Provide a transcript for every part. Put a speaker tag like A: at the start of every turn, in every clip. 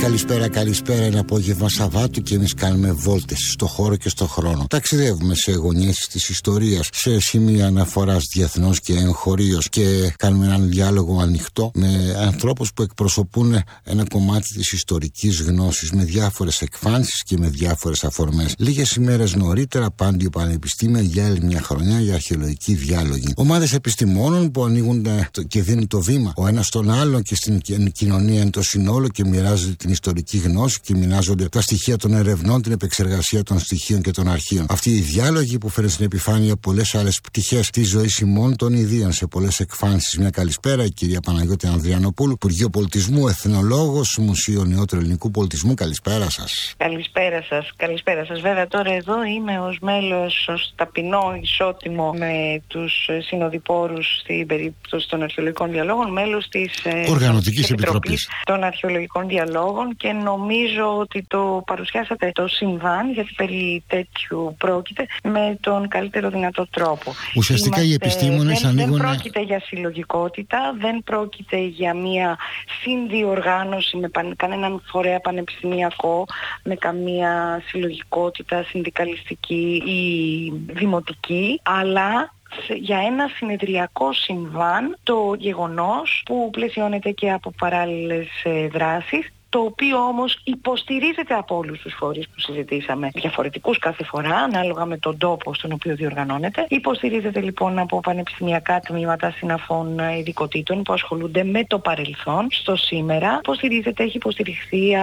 A: Καλησπέρα, είναι απόγευμα Σαββάτου και εμείς κάνουμε βόλτες στο χώρο και στο χρόνο. Ταξιδεύουμε σε γωνιές της ιστορίας, σε σημεία αναφοράς διεθνώς και εγχωρίως και κάνουμε έναν διάλογο ανοιχτό με ανθρώπους που εκπροσωπούν ένα κομμάτι της ιστορικής γνώσης με διάφορες εκφάνσεις και με διάφορες αφορμές. Λίγες ημέρες νωρίτερα, Πάντιο Πανεπιστήμιο για άλλη μια χρονιά για αρχαιολογική διάλογη. Ομάδες επιστημόνων που ανοίγουν και δίνουν το βήμα ο ένας στον άλλον και στην κοινωνία εν το συνόλο και μοιράζονται την ιστορική γνώση και μοιράζονται τα στοιχεία των ερευνών, την επεξεργασία των στοιχείων και των αρχείων. Αυτοί οι διάλογοι που φέρνουν στην επιφάνεια πολλές άλλες πτυχές της ζωής ημών των ιδίων σε πολλές εκφάνσεις. Μια καλησπέρα, η κυρία Παναγιώτη Ανδριανοπούλου, Υπουργείο Πολιτισμού, Εθνολόγος, Μουσείο Νεότερου Ελληνικού Πολιτισμού. Καλησπέρα σας.
B: Καλησπέρα σας. Βέβαια, τώρα εδώ είμαι ως μέλος, ως ταπεινό, ισότιμο με τους συνοδοιπόρους στην περίπτωση των αρχαιολογικών διαλόγων, μέλος της
A: Οργανωτικής Επιτροπής
B: των Αρχαιολογικών Διαλόγων, και νομίζω ότι το παρουσιάσατε το συμβάν, γιατί περί τέτοιου πρόκειται, με τον καλύτερο δυνατό τρόπο.
A: Ουσιαστικά οι επιστήμονες ανοίγουν...
B: Δεν πρόκειται για συλλογικότητα, δεν πρόκειται για μια συνδιοργάνωση με κανέναν φορέα πανεπιστημιακό, με καμία συλλογικότητα συνδικαλιστική ή δημοτική, αλλά για ένα συνεδριακό συμβάν, το γεγονός που πλαισιώνεται και από παράλληλες δράσεις, το οποίο όμως υποστηρίζεται από όλους τους φορείς που συζητήσαμε, διαφορετικούς κάθε φορά, ανάλογα με τον τόπο στον οποίο διοργανώνεται. Υποστηρίζεται λοιπόν από πανεπιστημιακά τμήματα συναφών ειδικοτήτων που ασχολούνται με το παρελθόν στο σήμερα. Έχει υποστηριχθεί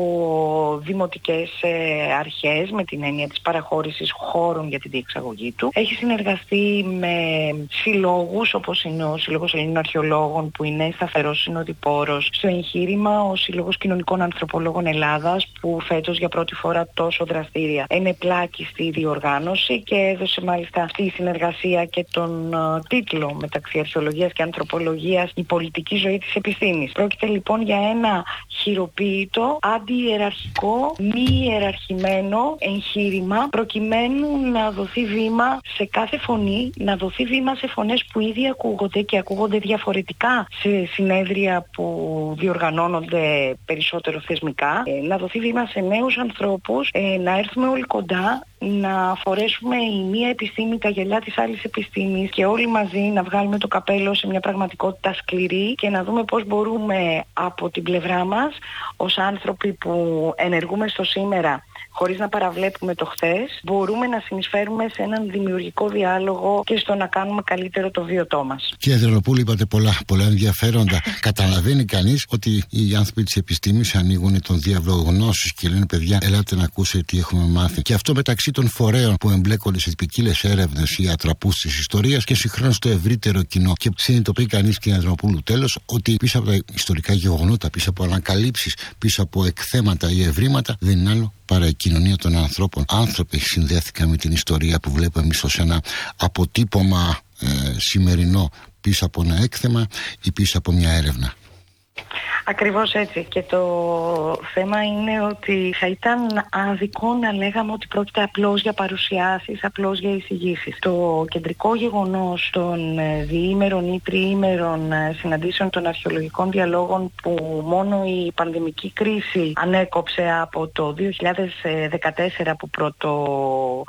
B: από δημοτικές αρχές με την έννοια της παραχώρησης χώρων για την διεξαγωγή του. Έχει συνεργαστεί με συλλόγους όπως είναι ο Σύλλογος Ελλήνων Αρχαιολόγων, που είναι σταθερός συνοδοιπόρος στο εγχείρημα, ο Σύλλογος Κοινωνικών Ανθρωπολόγων Ελλάδας, που φέτος για πρώτη φορά τόσο δραστήρια ενεπλάκη στη διοργάνωση και έδωσε μάλιστα αυτή η συνεργασία και τον τίτλο μεταξύ αρχαιολογίας και ανθρωπολογίας «Η πολιτική ζωή της επιστήμης». Πρόκειται λοιπόν για ένα χειροποίητο, αντιιεραρχικό, μη ιεραρχημένο εγχείρημα, προκειμένου να δοθεί βήμα σε κάθε φωνή, να δοθεί βήμα σε φωνές που ήδη ακούγονται και ακούγονται διαφορετικά σε συνέδρια που διοργανώνονται περισσότερο θεσμικά, να δοθεί βήμα σε νέους ανθρώπους, να έρθουμε όλοι κοντά, να φορέσουμε η μία επιστήμη τα γυαλιά της άλλης επιστήμης και όλοι μαζί να βγάλουμε το καπέλο σε μια πραγματικότητα σκληρή και να δούμε πώς μπορούμε από την πλευρά μας, ως άνθρωποι που ενεργούμε στο σήμερα, χωρίς να παραβλέπουμε το χθες, μπορούμε να συνεισφέρουμε σε έναν δημιουργικό διάλογο και στο να κάνουμε καλύτερο το βίωτό μας.
A: Κύριε Ανδριανοπούλου, είπατε πολλά ενδιαφέροντα. Καταλαβαίνει κανείς ότι οι άνθρωποι της επιστήμης ανοίγουν τον διάβλο γνώσης και λένε: παιδιά, ελάτε να ακούσετε τι έχουμε μάθει. Και αυτό μεταξύ των φορέων που εμπλέκονται σε ποικίλες έρευνες ή ατραπούς της ιστορίας και συγχρόνως στο ευρύτερο κοινό. Και συνειδητοποιεί κανείς, κύριε Ανδριανοπούλου, τέλος, ότι πίσω από τα ιστορικά γεγονότα, πίσω από ανακαλύψεις, πίσω από εκθέματα ή ευρήματα, δεν είναι άλλο παρά η κοινωνία των ανθρώπων. Άνθρωποι συνδέθηκαν με την ιστορία που βλέπουμε εμείς ως ένα αποτύπωμα σημερινό πίσω από ένα έκθεμα ή πίσω από μια έρευνα.
B: Ακριβώς έτσι, και το θέμα είναι ότι θα ήταν άδικο να λέγαμε ότι πρόκειται απλώς για παρουσιάσεις, απλώς για εισηγήσεις. Το κεντρικό γεγονός των διήμερων ή τριήμερων συναντήσεων των αρχαιολογικών διαλόγων, που μόνο η πανδημική κρίση ανέκοψε από το 2014 που πρώτο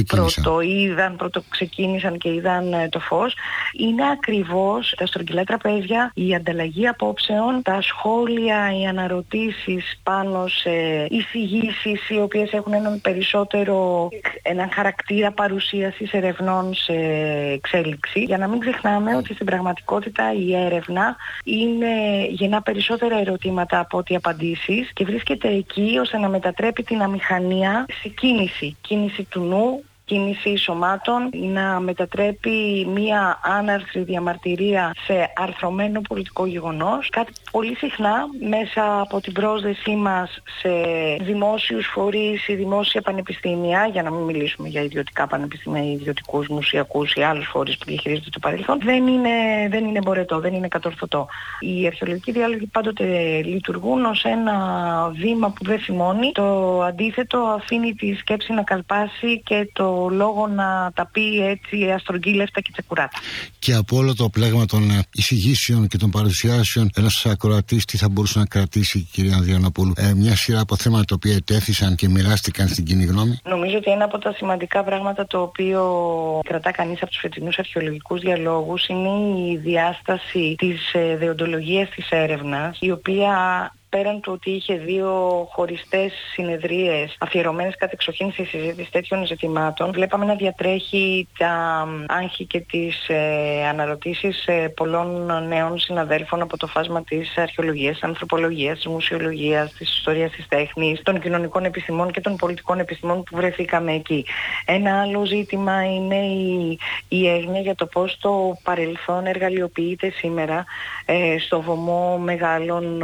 B: ξεκίνησαν και είδαν το φως, είναι ακριβώς τα στρογγυλά τραπέζια, η ανταλλαγή απόψεων, τα σχόλια, οι αναρωτήσεις πάνω σε εισηγήσεις οι οποίες έχουν έναν χαρακτήρα παρουσίασης ερευνών σε εξέλιξη. Για να μην ξεχνάμε ότι στην πραγματικότητα η έρευνα γεννά περισσότερα ερωτήματα από ό,τι απαντήσεις και βρίσκεται εκεί ώστε να μετατρέπει την αμηχανία σε κίνηση του νου, κίνηση σωμάτων, να μετατρέπει μία άναρθρη διαμαρτυρία σε αρθρωμένο πολιτικό γεγονός. Κάτι πολύ συχνά μέσα από την πρόσδεσή μας σε δημόσιους φορείς ή δημόσια πανεπιστήμια, για να μην μιλήσουμε για ιδιωτικά πανεπιστήμια ή ιδιωτικούς μουσιακούς ή άλλους φορείς που διαχειρίζονται το παρελθόν, δεν είναι μπορετό, δεν είναι κατορθωτό. Οι αρχαιολογικοί διάλογοι πάντοτε λειτουργούν ως ένα βήμα που δεν θυμώνει. Το αντίθετο αφήνει τη σκέψη να καλπάσει και το το λόγο να τα πει έτσι αστρογγύλευτα και τσεκουράτα.
A: Και από όλο το πλέγμα των εισηγήσεων και των παρουσιάσεων, ένας ακροατής τι θα μπορούσε να κρατήσει, κυρία Ανδριανοπούλου? Μια σειρά από θέματα τα οποία ετέθησαν και μοιράστηκαν στην κοινή γνώμη.
B: Νομίζω ότι ένα από τα σημαντικά πράγματα το οποίο κρατά κανείς από τους φετινούς αρχαιολογικούς διαλόγους είναι η διάσταση της δεοντολογίας της έρευνας, η οποία πέραν του ότι είχε 2 χωριστές συνεδρίες αφιερωμένες κατεξοχήν στη συζήτηση τέτοιων ζητημάτων, βλέπαμε να διατρέχει τα άγχη και τις αναρωτήσεις πολλών νέων συναδέλφων από το φάσμα της αρχαιολογίας, της ανθρωπολογίας, της μουσιολογίας, της ιστορίας της τέχνης, των κοινωνικών επιστημών και των πολιτικών επιστημών που βρεθήκαμε εκεί. Ένα άλλο ζήτημα είναι η έγνοια για το πώς το παρελθόν εργαλειοποιείται σήμερα στο βωμό μεγάλων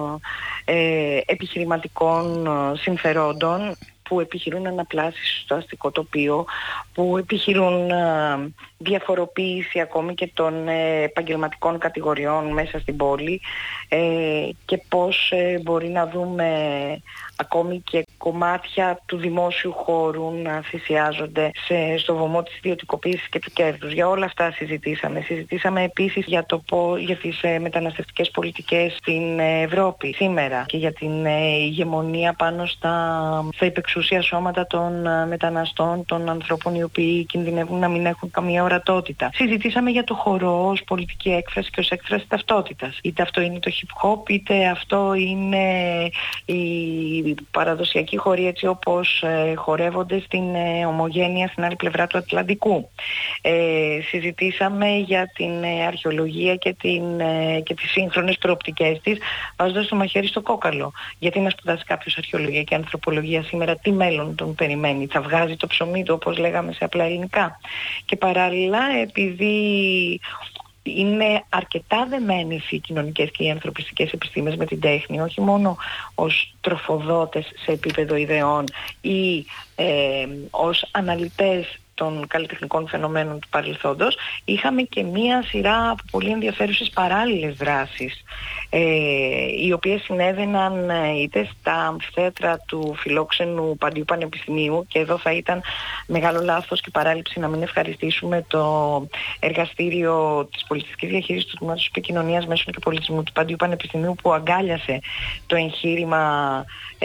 B: επιχειρηματικών συμφερόντων που επιχειρούν αναπλάσεις στο αστικό τοπίο, που επιχειρούν διαφοροποίηση ακόμη και των επαγγελματικών κατηγοριών μέσα στην πόλη, και πώς μπορεί να δούμε ακόμη και κομμάτια του δημόσιου χώρου να θυσιάζονται στο βωμό της ιδιωτικοποίησης και του κέρδους. Για όλα αυτά συζητήσαμε. Συζητήσαμε επίσης για τις μεταναστευτικές πολιτικές στην Ευρώπη σήμερα και για την ηγεμονία πάνω στα υπεξουσία σώματα των μεταναστών, των ανθρώπων οι οποίοι κινδυνεύουν να μην έχουν καμία ορατότητα. Συζητήσαμε για το χορό ως πολιτική έκφραση και ως έκφραση ταυτότητας. Είτε αυτό είναι το hip hop, είτε αυτό είναι η παραδοσιακοί χοροί έτσι όπως χορεύονται στην Ομογένεια στην άλλη πλευρά του Ατλαντικού. Συζητήσαμε για την αρχαιολογία και τις σύγχρονες προοπτικές της, βάζοντας το μαχαίρι στο κόκαλο. Γιατί να σπουδάσει κάποιος αρχαιολογία και ανθρωπολογία σήμερα, τι μέλλον τον περιμένει? Θα βγάζει το ψωμί του, όπως λέγαμε σε απλά ελληνικά? Και παράλληλα, επειδή είναι αρκετά δεμένες οι κοινωνικές και οι ανθρωπιστικές επιστήμες με την τέχνη, όχι μόνο ως τροφοδότες σε επίπεδο ιδεών ή ως αναλυτές των καλλιτεχνικών φαινομένων του παρελθόντος, είχαμε και μία σειρά από πολύ ενδιαφέρουσες παράλληλες δράσεις, οι οποίες συνέβαιναν είτε στα αμφιθέατρα του φιλόξενου Παντίου Πανεπιστημίου, και εδώ θα ήταν μεγάλο λάθος και παράληψη να μην ευχαριστήσουμε το εργαστήριο της πολιτιστικής διαχείρισης του Τμήματος Επικοινωνίας Μέσων και Πολιτισμού του Παντίου Πανεπιστημίου, που αγκάλιασε το εγχείρημα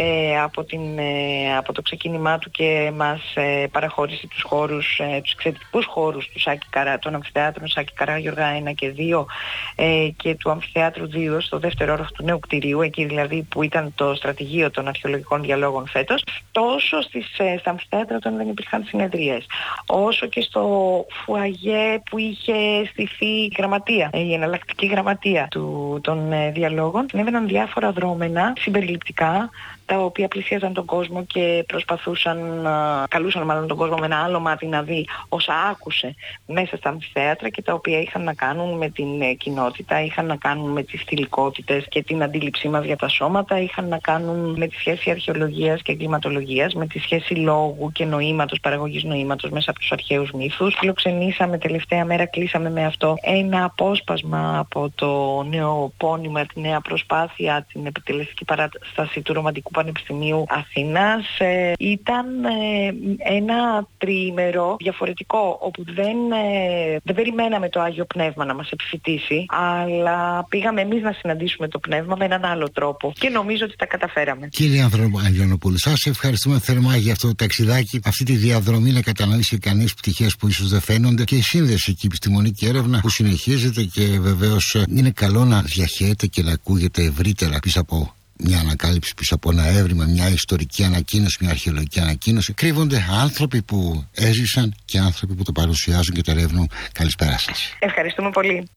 B: από το ξεκίνημά του και μας παραχώρησε τους χώρους, τους εξαιρετικούς χώρους του των αμφιθεάτρων Σάκη Καράγιοργα 1 και 2 και του αμφιθεάτρου 2 στο δεύτερο όροφο του νέου κτηρίου, εκεί δηλαδή που ήταν το στρατηγείο των αρχαιολογικών διαλόγων φέτος. Τόσο στα αμφιθέατρα όταν δεν υπήρχαν συνεδρίες, όσο και στο φουαγέ που είχε στηθεί η γραμματεία, η εναλλακτική γραμματεία των διαλόγων, συνέβαιναν διάφορα δρόμενα συμπεριληπτικά, τα οποία πλησίαζαν τον κόσμο και καλούσαν μάλλον τον κόσμο με ένα άλλο μάτι να δει όσα άκουσε μέσα στα αμφιθέατρα, και τα οποία είχαν να κάνουν με την κοινότητα, είχαν να κάνουν με τις θηλυκότητες και την αντίληψή μας για τα σώματα, είχαν να κάνουν με τη σχέση αρχαιολογίας και εγκληματολογίας, με τη σχέση λόγου και νοήματος, παραγωγής νοήματος μέσα από τους αρχαίους μύθους. Φιλοξενήσαμε τελευταία μέρα, κλείσαμε με αυτό ένα απόσπασμα από το νέο πόνημα, τη νέα προσπάθεια, την επιτελεστική παράσταση του Ρωμαντικού Πανεπιστημίου Αθήνας. Ήταν ένα τριήμερο διαφορετικό, όπου δεν περιμέναμε το Άγιο Πνεύμα να μας επιφυτίσει, αλλά πήγαμε εμείς να συναντήσουμε το Πνεύμα με έναν άλλο τρόπο, και νομίζω ότι τα καταφέραμε. Κύριε
A: Ανδριανοπούλου, σας ευχαριστούμε θερμά για αυτό το ταξιδάκι, αυτή τη διαδρομή να κατανοήσει κανείς πτυχές που ίσως δεν φαίνονται, και η σύνδεση και η επιστημονική έρευνα που συνεχίζεται, και βεβαίως είναι καλό να διαχέεται και να ακούγεται ευρύτερα πίσω από μια ανακάλυψη, πίσω από ένα έβριμα, μια ιστορική ανακοίνωση, μια αρχαιολογική ανακοίνωση. Κρύβονται άνθρωποι που έζησαν και άνθρωποι που το παρουσιάζουν και το ερευνούν. Καλησπέρα σας.
B: Ευχαριστούμε πολύ.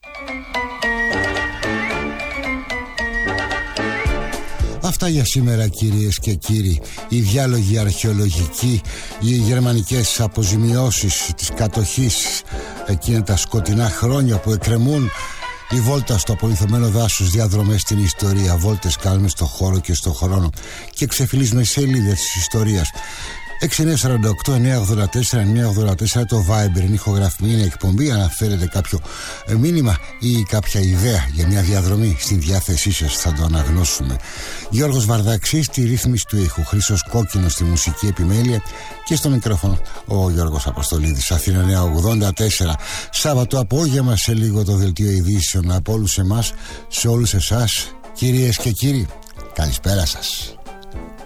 A: Αυτά για σήμερα, κυρίες και κύριοι. Οι διάλογοι αρχαιολογικοί, οι γερμανικές αποζημιώσεις της κατοχής, εκείνα τα σκοτεινά χρόνια που εκκρεμούν, η βόλτα στο απολυθωμένο δάσος, διαδρομές στην ιστορία, βόλτες κάνουμε στο χώρο και στο χρόνο και ξεφυλίσμες σελίδες της ιστορίας. 6948-984-984 το Viber είναι ηχογραφημένη εκπομπή. Αναφέρετε κάποιο μήνυμα ή κάποια ιδέα για μια διαδρομή, στην διάθεσή σας, θα το αναγνώσουμε. Γιώργος Βαρδαξής στη ρύθμιση του ήχου, Χρήστος Κόκκινος στη μουσική επιμέλεια και στο μικρόφωνο ο Γιώργος Αποστολίδης. Αθήνα Νέα 84, Σάββατο απόγευμα, σε λίγο το δελτίο ειδήσεων. Από όλους εμάς, σε όλους εσάς, κυρίες και κύριοι, καλησπέρα σας.